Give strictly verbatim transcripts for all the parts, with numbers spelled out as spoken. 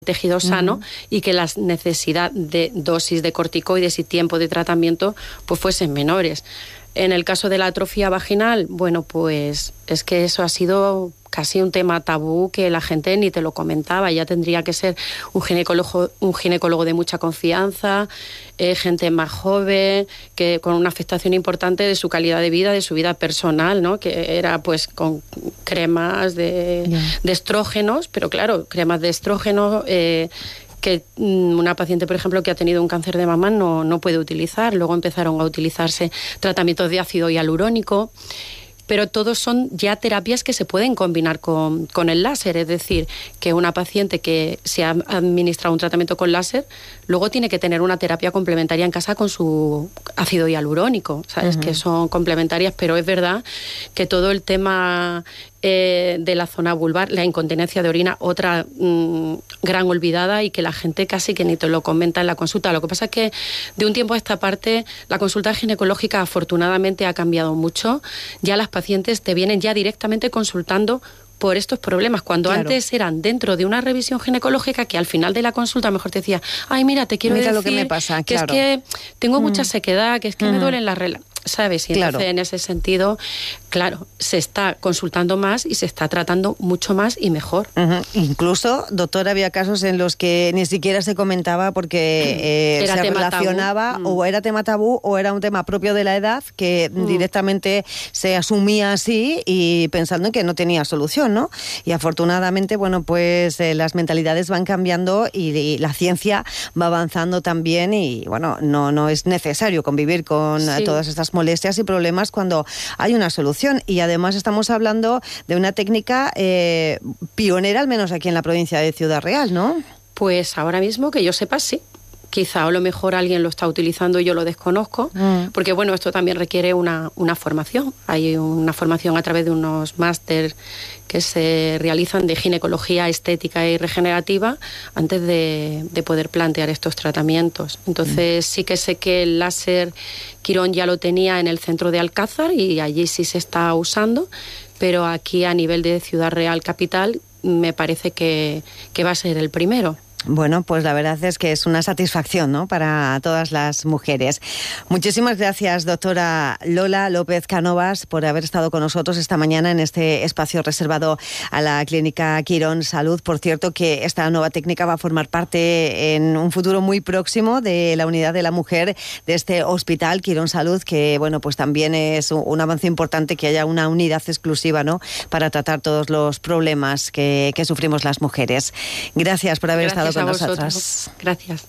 tejido sano uh-huh. y que la necesidad de dosis de corticoides y tiempo de tratamiento pues fuesen menores. En el caso de la atrofia vaginal, bueno, pues es que eso ha sido casi un tema tabú que la gente ni te lo comentaba. Ya tendría que ser un ginecólogo, un ginecólogo de mucha confianza, eh, gente más joven, que con una afectación importante de su calidad de vida, de su vida personal, ¿no? Que era pues con cremas de, yeah. de estrógenos, pero claro, cremas de estrógenos eh, que una paciente, por ejemplo, que ha tenido un cáncer de mama no, no puede utilizar. Luego empezaron a utilizarse tratamientos de ácido hialurónico, pero todos son ya terapias que se pueden combinar con, con el láser, es decir, que una paciente que se ha administrado un tratamiento con láser, luego tiene que tener una terapia complementaria en casa con su ácido hialurónico, ¿sabes? Uh-huh. Que son complementarias, pero es verdad que todo el tema eh, de la zona vulvar, la incontinencia de orina, otra mmm, gran olvidada y que la gente casi que ni te lo comenta en la consulta. Lo que pasa es que de un tiempo a esta parte la consulta ginecológica afortunadamente ha cambiado mucho. Ya las pacientes te vienen ya directamente consultando por estos problemas, cuando claro. antes eran dentro de una revisión ginecológica que al final de la consulta a lo mejor te decía, ay, mira, te quiero mira decir lo que me pasa, que claro. es que tengo mm. mucha sequedad, que es que mm. me duelen las reglas, ¿sabes? Y claro. entonces en ese sentido, claro, se está consultando más y se está tratando mucho más y mejor. Uh-huh. Incluso, doctora, había casos en los que ni siquiera se comentaba porque eh, se relacionaba tabú. o era tema tabú o era un tema propio de la edad que mm. directamente se asumía así y pensando en que no tenía solución, ¿no? Y afortunadamente, bueno, pues eh, las mentalidades van cambiando y, y la ciencia va avanzando también y, bueno, no, no es necesario convivir con sí. todas estas molestias y problemas cuando hay una solución. Y además estamos hablando de una técnica eh, pionera, al menos aquí en la provincia de Ciudad Real, ¿no? Pues ahora mismo, que yo sepa, sí. Quizá a lo mejor alguien lo está utilizando y yo lo desconozco, mm. porque bueno, esto también requiere una, una formación. Hay una formación a través de unos máster que se realizan de ginecología estética y regenerativa antes de, de poder plantear estos tratamientos. Entonces mm. sí que sé que el láser Quirón ya lo tenía en el centro de Alcázar y allí sí se está usando, pero aquí a nivel de Ciudad Real Capital me parece que, que va a ser el primero. Bueno, pues la verdad es que es una satisfacción, ¿no?, para todas las mujeres. Muchísimas gracias, doctora Lola López Cánovas, por haber estado con nosotros esta mañana en este espacio reservado a la Clínica Quirón Salud. Por cierto, que esta nueva técnica va a formar parte en un futuro muy próximo de la unidad de la mujer de este hospital Quirón Salud, que, bueno, pues también es un avance importante que haya una unidad exclusiva, ¿no?, para tratar todos los problemas que, que sufrimos las mujeres. Gracias por haber Gracias. estado con a nosotros. Vosotros. Gracias.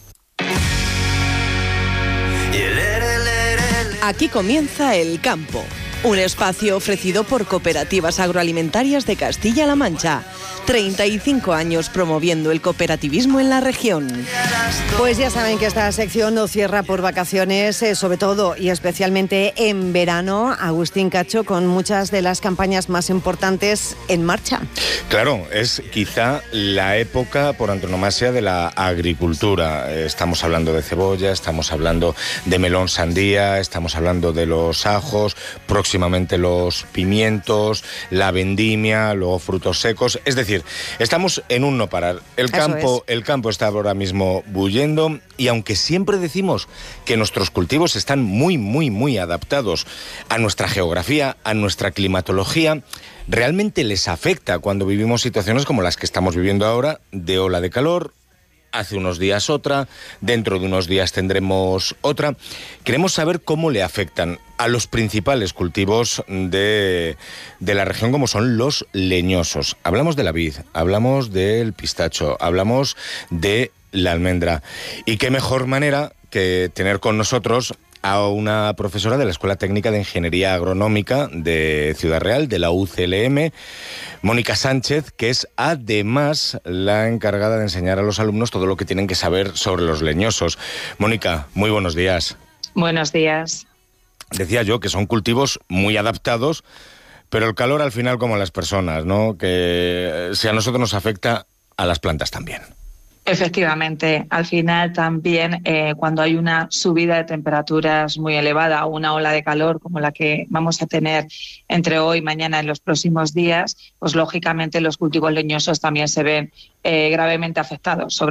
Aquí comienza El Campo, un espacio ofrecido por Cooperativas Agroalimentarias de Castilla-La Mancha. treinta y cinco años promoviendo el cooperativismo en la región. Pues ya saben que esta sección no cierra por vacaciones, eh, sobre todo y especialmente en verano. Agustín Cacho, con muchas de las campañas más importantes en marcha. Claro, es quizá la época por antonomasia de la agricultura. Estamos hablando de cebolla, estamos hablando de melón sandía, estamos hablando de los ajos, próximamente los pimientos, la vendimia, luego frutos secos. Es decir, estamos en un no parar. El campo, el campo está ahora mismo bullendo y aunque siempre decimos que nuestros cultivos están muy, muy, muy adaptados a nuestra geografía, a nuestra climatología, realmente les afecta cuando vivimos situaciones como las que estamos viviendo ahora, de ola de calor. Hace unos días otra, dentro de unos días tendremos otra. Queremos saber cómo le afectan a los principales cultivos de, de la región, como son los leñosos. Hablamos de la vid, hablamos del pistacho, hablamos de la almendra. Y qué mejor manera que tener con nosotros a una profesora de la Escuela Técnica de Ingeniería Agronómica de Ciudad Real, de la U C L M, Mónica Sánchez, que es además la encargada de enseñar a los alumnos todo lo que tienen que saber sobre los leñosos. Mónica, muy buenos días. Buenos días. Decía yo que son cultivos muy adaptados, pero el calor al final como a las personas, ¿no?, que si a nosotros nos afecta, a las plantas también. Efectivamente, al final también eh, cuando hay una subida de temperaturas muy elevada o una ola de calor como la que vamos a tener entre hoy y mañana en los próximos días, pues lógicamente los cultivos leñosos también se ven eh, gravemente afectados. Sobre